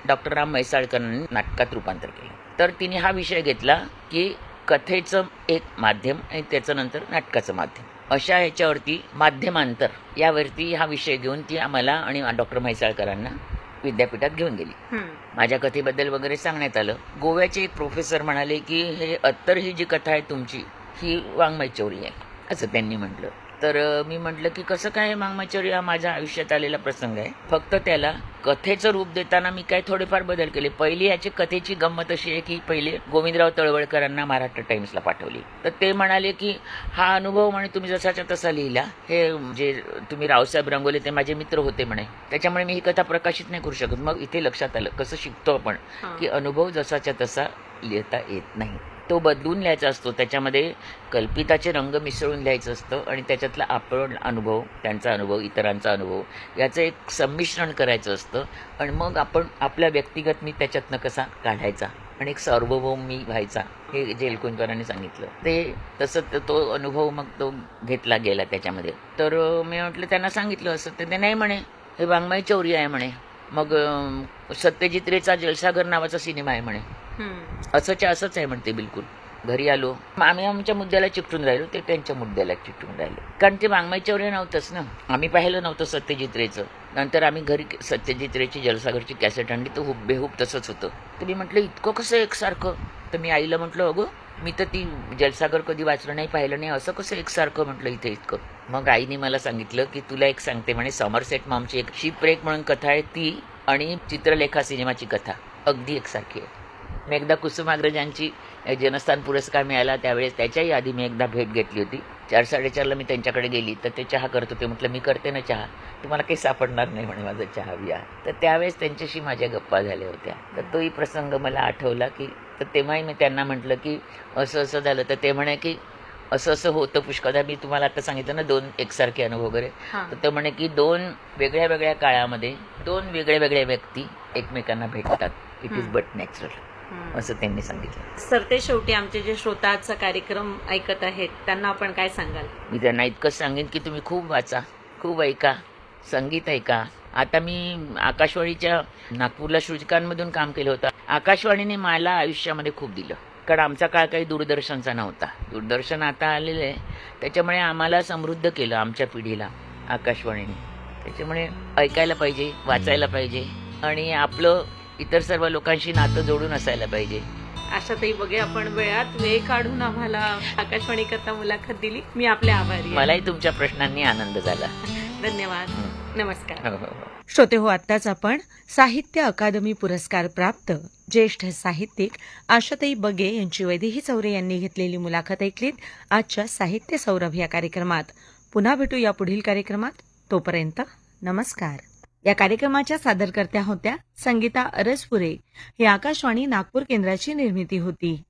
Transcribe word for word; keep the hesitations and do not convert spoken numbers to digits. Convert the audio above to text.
Doctor Ram म्हैसाळकरांनी नाटकात रूपांतर केलं. तर तिने हा विषय घेतला की कथेचं एक माध्यम आणि त्याचं नंतर नाटकाचं माध्यम, अशा ह्याच्यावरती माध्यमांतर यावरती हा विषय घेऊन ती आम्हाला आणि डॉक्टर म्हैसाळकरांना विद्यापीठात घेऊन गेली. माझ्या कथेबद्दल वगैरे सांगण्यात आलं. गोव्याचे एक प्रोफेसर म्हणाले की हे अत्तर ही जी कथा आहे तुमची ही वाङ्मयचौर्य आहे असं त्यांनी म्हटलं. तर मी म्हटलं की कसं काय, वाङ्मयचौर्य हा माझ्या आयुष्यात आलेला प्रसंग आहे, फक्त त्याला कथेचं रूप देताना मी काय थोडेफार बदल केले. पहिली याची कथेची गंमत अशी आहे की पहिले गोविंदराव तळवळकरांना महाराष्ट्र टाइम्सला पाठवली. तर ते म्हणाले की हा अनुभव म्हणे तुम्ही जसाच्या तसा लिहिला, हे जे तुम्ही रावसाहेब रंगोले ते माझे मित्र होते म्हणे, त्याच्यामुळे मी ही कथा प्रकाशित नाही करू शकत. मग इथे लक्षात आलं कसं शिकतो आपण की अनुभव जसाच्या तसा लिहिता येत नाही, तो बदलून लिहायचा असतो, त्याच्यामध्ये कल्पिताचे रंग मिसळून लिहायचं असतं आणि त्याच्यातला आपण अनुभव, त्यांचा अनुभव, इतरांचा अनुभव याचं एक संमिश्रण करायचं असतं आणि मग आपण आपल्या व्यक्तिगत मी त्याच्यातनं कसा काढायचा आणि एक सार्वभौम मी व्हायचा, हे जेलकुंजकरांनी सांगितलं. ते तसं तो अनुभव मग तो घेतला गेला त्याच्यामध्ये. तर मी म्हटलं त्यांना सांगितलं असं, तर ते नाही म्हणे हे वाङ्मयचौर्य आहे म्हणे. मग सत्यजित रेचा जलसागर नावाचा सिनेमा आहे म्हणे, असंच्या असंच आहे म्हणते. बिलकुल घरी आलो, आम्ही आमच्या मुद्द्याला चिकटून राहिलो, ते त्यांच्या मुद्द्याला चिकटून राहिलो, कारण ते वाङ्मयचौर्य नव्हतंच ना. आम्ही पाहिलं नव्हतं सत्यजित रेचं. नंतर आम्ही घरी सत्यजित रेची जलसागरची कॅसेट आणली, तर हुबेहूब तसंच होतं. तर मी म्हटलं इतकं कसं एकसारखं. तर मी आईला म्हटलं अगं मी तर ती जलसागर कधी वाचलं नाही, पाहिलं नाही, असं कसं एकसारखं म्हटलं इथे इतकं. मग आईने मला सांगितलं की तुला एक सांगते म्हणे, समरसेट मॉमची एक शिपरेक म्हणून कथा आहे ती आणि चित्रलेखा सिनेमाची कथा अगदी एकसारखी आहे. मी एकदा कुसुमाग्रजांची जनस्थान पुरस्कार मिळाला त्यावेळेस त्याच्याही आधी मी एकदा भेट घेतली होती. चार साडेचारला मी त्यांच्याकडे गेली तर ते चहा करत होते. म्हटलं मी करते ना चहा, तुम्हाला काही सापडणार नाही म्हणे माझं चहा बिया. तर त्यावेळेस त्यांच्याशी माझ्या गप्पा झाल्या होत्या. तर तोही प्रसंग मला आठवला की तर तेव्हाही मी त्यांना म्हटलं की असं असं झालं. तर ते म्हणे की असं असं होतं पुष्कळदा, मी तुम्हाला आता सांगितलं ना दोन एकसारखे अनुभव वगैरे. तर ते म्हणे की दोन वेगळ्या वेगळ्या काळामध्ये दोन वेगळ्या वेगळ्या व्यक्ती एकमेकांना भेटतात, इट इज बट नॅचरल, असं त्यांनी सांगितलं. सर ते शेवटी आमचे जे श्रोता आजचा कार्यक्रम ऐकत आहेत त्यांना आपण काय सांगाल? मी त्यांना इतकंच सांगेन की तुम्ही खूप वाचा, खूप ऐका, संगीत ऐका. आता मी आकाशवाणीच्या नागपूरला श्रुतिकांमधून काम केलं होतं. आकाशवाणीने मला आयुष्यामध्ये खूप दिलं, कारण आमचा काळ काही दूरदर्शनचा नव्हता. दूरदर्शन आता आलेलं आहे, त्याच्यामुळे आम्हाला समृद्ध केलं आमच्या पिढीला आकाशवाणीने. त्याच्यामुळे ऐकायला पाहिजे, वाचायला पाहिजे आणि आपलं इतर सर्व लोकांशी नातं जोडून असायला पाहिजे. आशाताई बघे आपण वेळात वेळ काढून आम्हाला आकाशवाणी करता मुलाखत दिली, मी आपले आभारी. मलाही तुमच्या प्रश्नांनी आनंद झाला. धन्यवाद. नमस्कार. हो हो. श्रोते हो, आत्ताच आपण साहित्य अकादमी पुरस्कार प्राप्त ज्येष्ठ साहित्यिक आशाताई बगे यांची वैदेही चौरे यांनी घेतलेली मुलाखत ऐकलीत आजच्या साहित्य सौरभ या कार्यक्रमात. पुन्हा भेटू या पुढील कार्यक्रमात. तोपर्यंत नमस्कार. या कार्यक्रमाच्या सादरकर्त्या होत्या संगीता अरसपुरे. ही आकाशवाणी नागपूर केंद्राची निर्मिती होती.